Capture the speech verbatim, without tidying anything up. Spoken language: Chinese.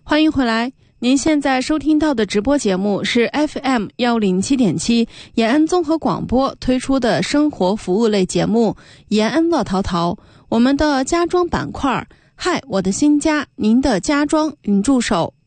欢迎回来，您现在收听到的直播节目是 F M 一零七点七 延安综合广播推出的生活服务类节目延安乐淘淘。我们的家装板块，嗨，我的新家，您的家装云助手